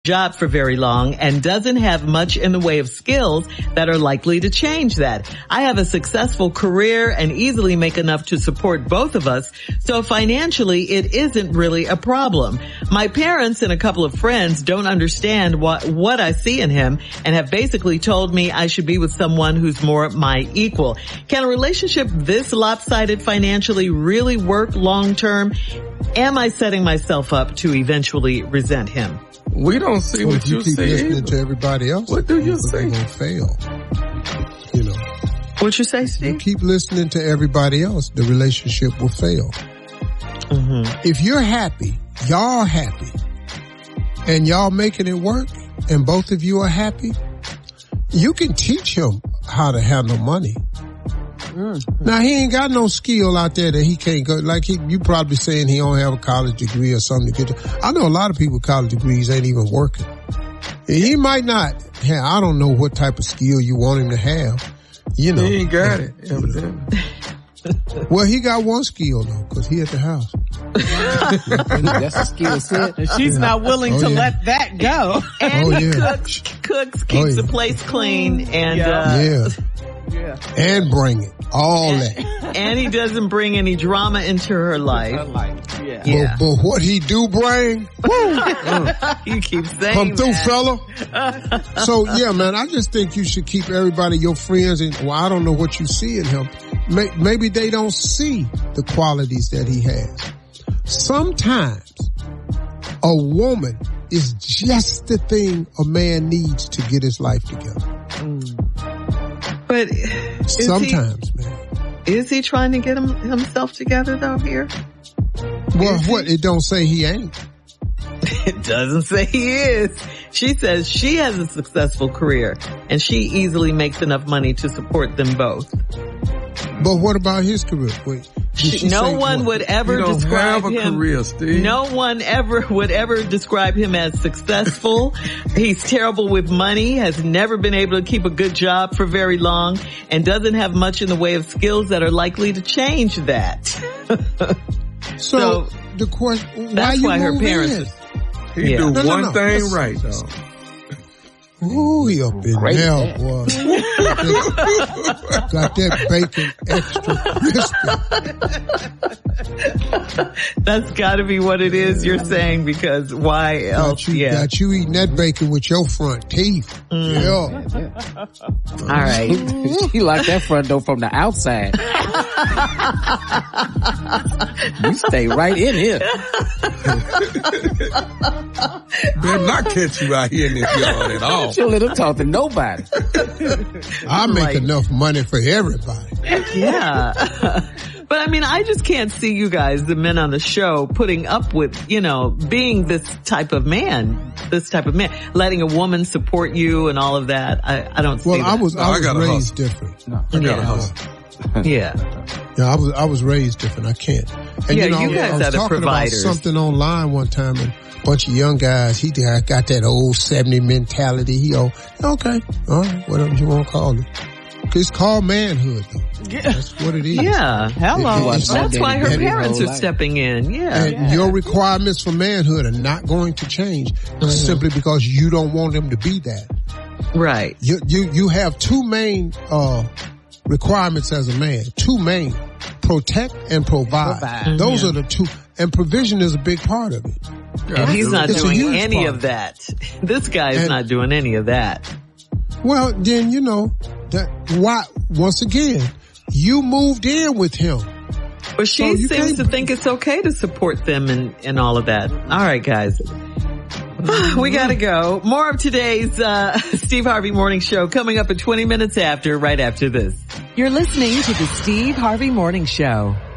job for very long and doesn't have much in the way of skills that are likely to change that. I have a successful career and easily make enough to support both of us, so financially it isn't really a problem. My parents and a couple of friends don't understand what I see in him and have basically told me I should be with someone who's more my equal. Can a relationship this lopsided financially really work long term? Am I setting myself up to eventually resent him? We don't see what you see. If you keep listening to everybody else, what do you say? You're going to fail. You know. What you say, Steve? You keep listening to everybody else, the relationship will fail. Mm-hmm. If you're happy, y'all happy, and y'all making it work, and both of you are happy, you can teach him how to handle money. Now, he ain't got no skill out there that he can't go. Like, you probably saying he don't have a college degree or something to get. I know a lot of people with college degrees ain't even working. He might not have, I don't know what type of skill you want him to have. You know. He ain't got it, evidently. Well, he got one skill, though, because he at the house. That's a skill set. And she's not willing to let that go. And he cooks, keeps the place clean, and and bring it. All that. And he doesn't bring any drama into her life. But what he do bring, you keep saying come through, that. fella. So, yeah, man, I just think you should keep everybody, your friends, and well, I don't know what you see in him. Maybe they don't see the qualities that he has. Sometimes a woman is just the thing a man needs to get his life together. But sometimes, man. Is he trying to get himself together, though, here? Well, what? It don't say he ain't. It doesn't say he is. She says she has a successful career, and she easily makes enough money to support them both. But what about his career? Wait, no one would ever describe him. Career, Steve. No one would ever describe him as successful. He's terrible with money, has never been able to keep a good job for very long, and doesn't have much in the way of skills that are likely to change that. So the question, that's why her parents. He do one thing right, though. Ooh, he up in there, boy. Got that bacon extra crispy. That's gotta be what it is you're saying, because why else? Got you eating that bacon with your front teeth. Yeah. All right. She locked that front door from the outside. You stay right in here. Better not catch you out here in this yard at all. She'll let him talk to nobody. I make enough money for everybody. Yeah. But I mean, I just can't see you guys, the men on the show, putting up with, being this type of man, letting a woman support you and all of that. I don't see that. I was raised different. No, I got a hustle. Yeah. Yeah, I was raised different. I can't. And you guys I was are the talking providers. about something online one time, and a bunch of young guys, he got that old 70 mentality. Okay, all right, whatever you want to call it. It's called manhood, though. Yeah. That's what it is. Yeah, hello. That's why her parents are stepping in. Yeah. And your requirements for manhood are not going to change simply because you don't want them to be that. Right. You have two main requirements as a man. Two main. Protect and provide. Those are the two. And provision is a big part of it. And he's not doing any of that. This guy is not doing any of that. Well, then, why, once again, you moved in with him. But she seems to think it's okay to support them and all of that. All right, guys. We gotta go. More of today's Steve Harvey Morning Show coming up at 20 minutes after, right after this. You're listening to the Steve Harvey Morning Show.